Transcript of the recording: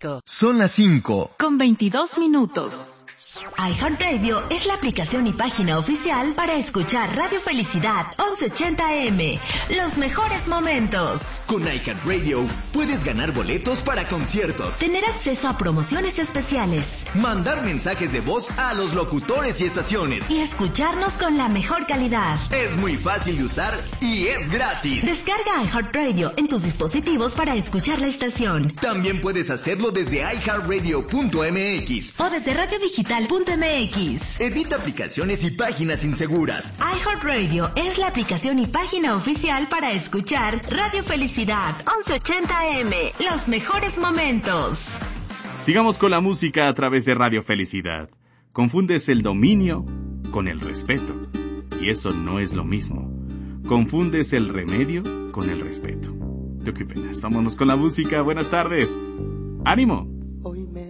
Son las 5:22. iHeartRadio es la aplicación y página oficial para escuchar Radio Felicidad 1180 AM. Los mejores momentos. Con iHeartRadio puedes ganar boletos para conciertos, tener acceso a promociones especiales, mandar mensajes de voz a los locutores y estaciones y escucharnos con la mejor calidad. Es muy fácil de usar y es gratis. Descarga iHeartRadio en tus dispositivos para escuchar la estación. También puedes hacerlo desde iHeartRadio.mx o desde radiodigital.mx. Evita aplicaciones y páginas inseguras. iHeartRadio es la aplicación y página oficial para escuchar Radio Felicidad 1180 AM. Los mejores momentos. Sigamos con la música a través de Radio Felicidad. Confundes el dominio con el respeto. Y eso no es lo mismo. Confundes el remedio con el respeto. Yo qué penas. Vámonos con la música. Buenas tardes. ¡Ánimo!